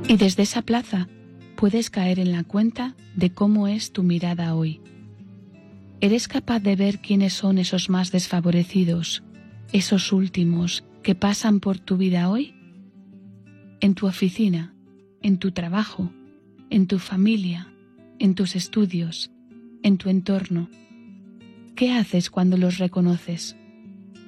Y desde esa plaza puedes caer en la cuenta de cómo es tu mirada hoy. ¿Eres capaz de ver quiénes son esos más desfavorecidos, esos últimos que pasan por tu vida hoy? En tu oficina, en tu trabajo, en tu familia, en tus estudios, en tu entorno. ¿Qué haces cuando los reconoces?